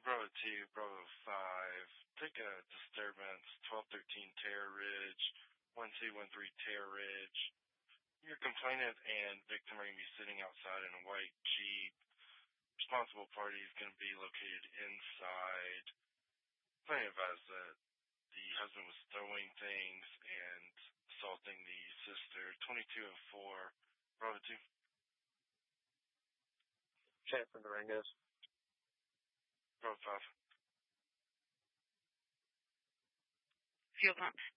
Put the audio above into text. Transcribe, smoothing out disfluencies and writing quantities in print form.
Bravo 2, Bravo 5, take a disturbance, 1213 Terror Ridge, 1213 Terror Ridge. Your complainant and victim are going to be sitting outside in a white Jeep. Responsible party is going to be located inside. Complainant advised that the husband was throwing things and assaulting the sister. 2204, Bravo 2. Chat from Durangos. Bravo 5. Fuel pump.